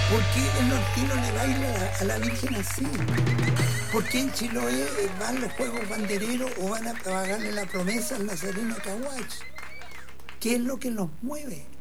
¿Por qué el nortino le baila a la Virgen así? ¿Por qué en Chiloé van los juegos bandereros o van a pagarle la promesa al nazareno Caguach? ¿Qué es lo que los mueve?